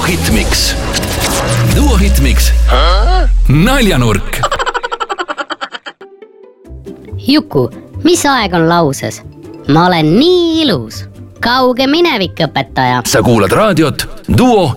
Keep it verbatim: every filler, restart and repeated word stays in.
Hitmix. Duo Hitmix. Naljanurk. Juku, mis aeg on lauses? Ma olen nii ilus. Kauge minevik õpetaja. Sa kuulad raadiot Duo